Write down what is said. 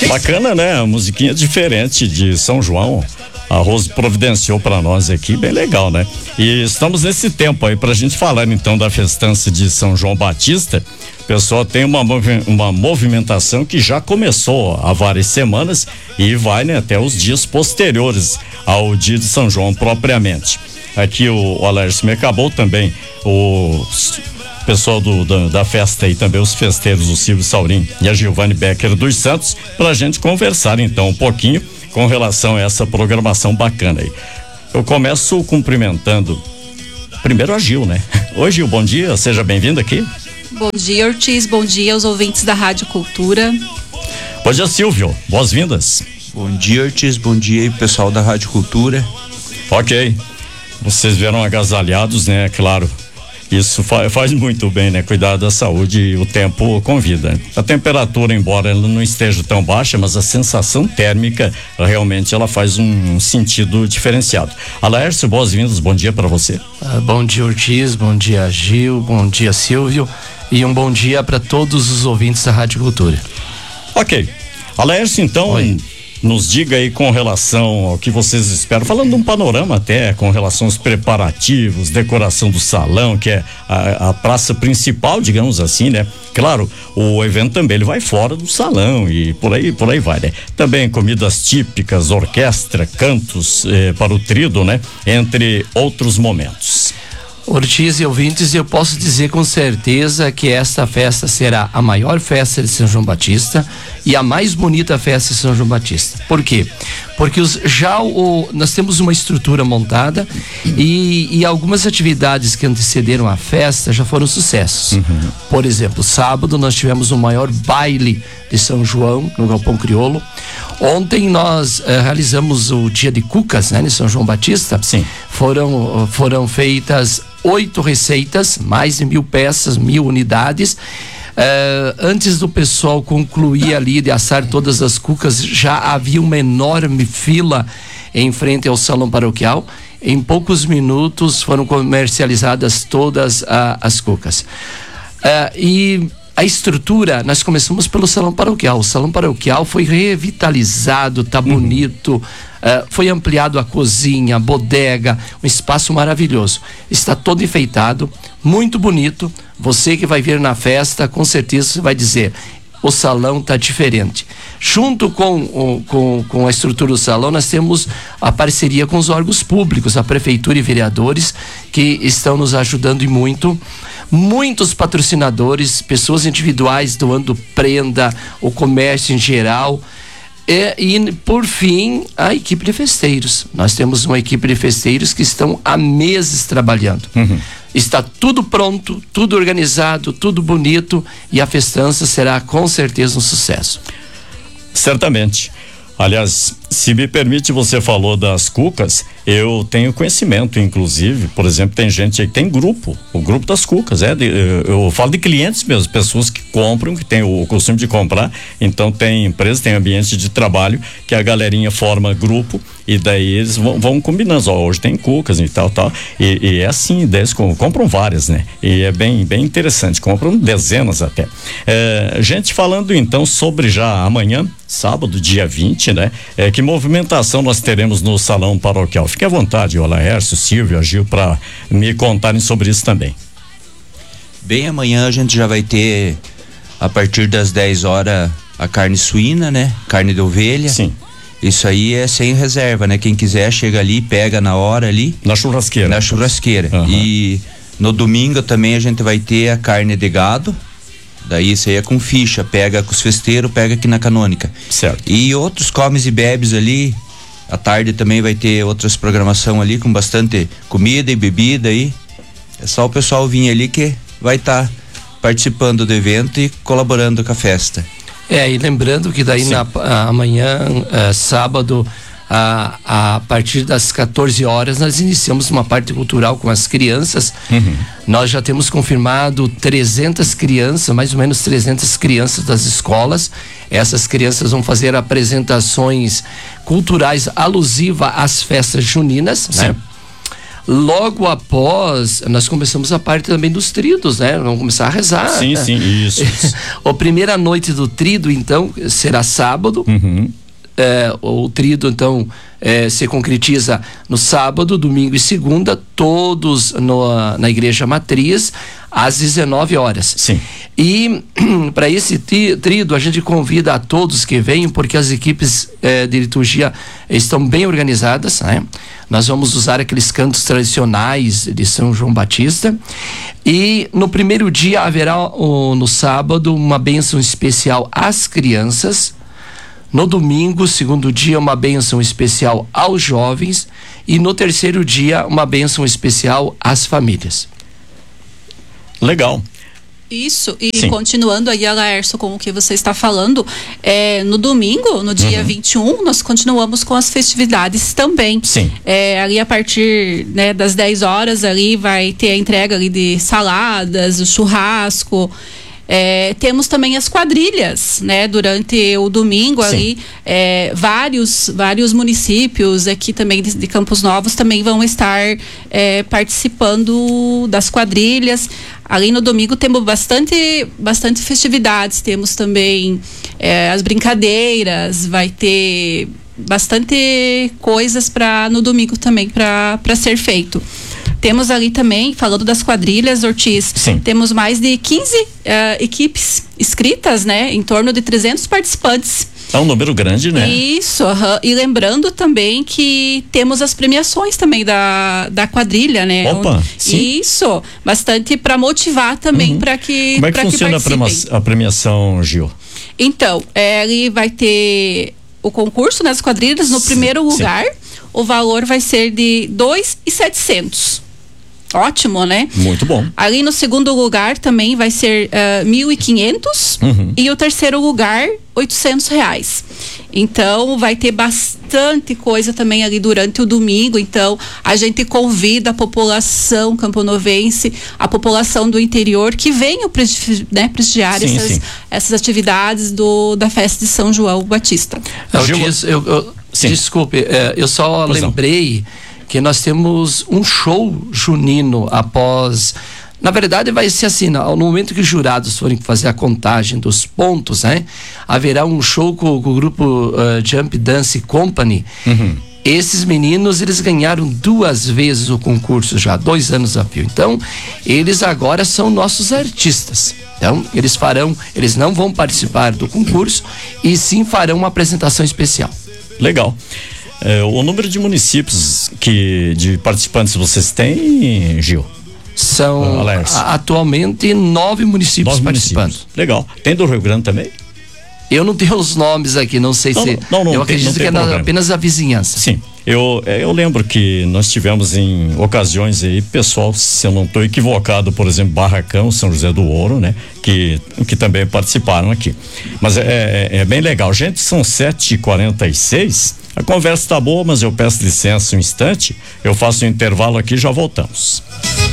Bacana, né? A musiquinha diferente de São João. A Rose providenciou para nós aqui, bem legal, né? E estamos nesse tempo aí pra gente falar então da festança de São João Batista. O pessoal tem uma movimentação que já começou há várias semanas e vai, né, até os dias posteriores ao dia de São João propriamente. Aqui o Alércio me acabou também, o pessoal da festa aí também, os festeiros, o Silvio Saurim e a Giovanni Becker dos Santos, pra gente conversar então um pouquinho com relação a essa programação bacana aí. Eu começo cumprimentando primeiro a Gil, né? Oi, Gil, bom dia, seja bem-vindo aqui. Bom dia, Ortiz, bom dia aos ouvintes da Rádio Cultura. Bom dia, Silvio, boas-vindas. Bom dia, Ortiz, bom dia aí, pessoal da Rádio Cultura. Ok, vocês vieram agasalhados, né? Claro, isso faz muito bem, né? Cuidar da saúde e o tempo convida. A temperatura, embora ela não esteja tão baixa, mas a sensação térmica realmente ela faz um sentido diferenciado. Alércio, boas-vindas, bom dia para você. Bom dia, Ortiz, bom dia, Gil, bom dia, Silvio, e um bom dia para todos os ouvintes da Rádio Cultura. Ok, Alércio, então, nos diga aí com relação ao que vocês esperam, falando de um panorama até com relação aos preparativos, decoração do salão, que é a praça principal, digamos assim, né? Claro, o evento também ele vai fora do salão e por aí vai, né? Também comidas típicas, orquestra, cantos para o tríduo, né? Entre outros momentos. Ortiz e ouvintes, eu posso dizer com certeza que esta festa será a maior festa de São João Batista e a mais bonita festa de São João Batista. Por quê? Porque nós temos uma estrutura montada e algumas atividades que antecederam a festa já foram sucessos. Uhum. Por exemplo, sábado nós tivemos o maior baile de São João no Galpão Crioulo. Ontem nós realizamos o dia de cucas, né, em São João Batista. Sim. Foram feitas 8 receitas, mais de 1.000 peças, 1.000 unidades. Antes do pessoal concluir ali de assar todas as cucas, já havia uma enorme fila em frente ao salão paroquial. Em poucos minutos foram comercializadas todas as cucas. E a estrutura, nós começamos pelo salão paroquial. O salão paroquial foi revitalizado, tá bonito. Foi ampliado a cozinha, a bodega, um espaço maravilhoso. Está todo enfeitado, muito bonito. Você que vai vir na festa, com certeza vai dizer: o salão está diferente. Junto com a estrutura do salão, nós temos a parceria com os órgãos públicos, a prefeitura e vereadores, que estão nos ajudando e muito. Muitos patrocinadores, pessoas individuais doando prenda, o comércio em geral. E por fim, a equipe de festeiros. Nós temos uma equipe de festeiros que estão há meses trabalhando. Uhum. Está tudo pronto, tudo organizado, tudo bonito, e a festança será com certeza um sucesso. Certamente. Aliás, se me permite, você falou das cucas, eu tenho conhecimento, inclusive, por exemplo, tem gente aí que tem grupo, o grupo das cucas, eu falo de clientes mesmo, pessoas que compram, que tem o costume de comprar, então tem empresa, tem ambiente de trabalho, que a galerinha forma grupo e daí eles vão combinando, hoje tem cucas e tal, e é assim, eles compram várias, né? E é bem interessante, compram dezenas até. Gente, falando então sobre já amanhã, sábado, dia 20, né? Que movimentação nós teremos no salão paroquial? Fique à vontade, o Laércio, Silvio, a Gil, para me contarem sobre isso também. Bem, amanhã a gente já vai ter, a partir das 10 horas, a carne suína, né? Carne de ovelha. Sim. Isso aí é sem reserva, né? Quem quiser chega ali, pega na hora ali. Na churrasqueira. Na churrasqueira. Uhum. E no domingo também a gente vai ter a carne de gado. Daí isso aí é com ficha, pega com os festeiros, pega aqui na Canônica. Certo. E outros comes e bebes ali. À tarde também vai ter outras programação ali com bastante comida e bebida aí. É só o pessoal vir ali que vai estar participando do evento e colaborando com a festa. E lembrando que daí amanhã, sábado, a partir das 14 horas, nós iniciamos uma parte cultural com as crianças. Uhum. Nós já temos confirmado 300 crianças, mais ou menos 300 crianças das escolas. Essas crianças vão fazer apresentações culturais alusivas às festas juninas, né? logo após, nós começamos a parte também dos tridos, né? Vamos começar a rezar. Sim, né? sim, isso. A primeira noite do trido, então, será sábado. O trido, então, se concretiza no sábado, domingo e segunda, todos na igreja matriz, às 19 horas. Sim. E para esse trido, a gente convida a todos que venham, porque as equipes de liturgia estão bem organizadas, né? Nós vamos usar aqueles cantos tradicionais de São João Batista. E no primeiro dia haverá, no sábado, uma bênção especial às crianças. No domingo, segundo dia, uma bênção especial aos jovens. E no terceiro dia, uma bênção especial às famílias. Legal. Isso, e Sim. Continuando aí, Laércio, com o que você está falando, no domingo, no dia 21, nós continuamos com as festividades também. Sim. Ali a partir, né, das 10 horas ali vai ter a entrega ali de saladas, o churrasco. Temos também as quadrilhas, né? Durante o domingo ali, vários municípios aqui também de Campos Novos também vão estar participando das quadrilhas. Ali no domingo temos bastante festividades, temos também as brincadeiras, vai ter bastante coisas no domingo também para ser feito. Temos ali também, falando das quadrilhas, Ortiz, Sim. temos mais de 15 equipes inscritas, né? Em torno de 300 participantes. É um número grande, né? Isso, e lembrando também que temos as premiações também da quadrilha, né? Opa, sim. Isso, bastante para motivar também para que Como é que funciona a premiação, Gil? Então, ele vai ter o concurso nas quadrilhas. No primeiro lugar, o valor vai ser de 2.700. Ótimo, né? Muito bom. Ali no segundo lugar também vai ser 1.500 e o terceiro lugar R$800. Então vai ter bastante coisa também ali durante o domingo. Então a gente convida a população camponovense, a população do interior que venham prestigiar essas atividades da festa de São João Batista. Desculpe, eu só lembrei que nós temos um show junino após. Na verdade, vai ser assim: no momento que os jurados forem fazer a contagem dos pontos, né, haverá um show com o grupo Jump Dance Company. Esses meninos, eles ganharam 2 vezes o concurso já, 2 anos a fio. Então, eles agora são nossos artistas. Então, eles não vão participar do concurso e sim farão uma apresentação especial. Legal. O número de municípios de participantes vocês têm, Gil? São atualmente 9 municípios participando. Legal. Tem do Rio Grande também? Eu não tenho os nomes aqui, não sei se. Eu acredito que é apenas a vizinhança. Sim. Eu lembro que nós tivemos em ocasiões aí, pessoal, se eu não estou equivocado, por exemplo, Barracão, São José do Ouro, né? Que também participaram aqui. Mas é bem legal. Gente, são 7h46. A conversa tá boa, mas eu peço licença um instante. Eu faço um intervalo aqui e já voltamos.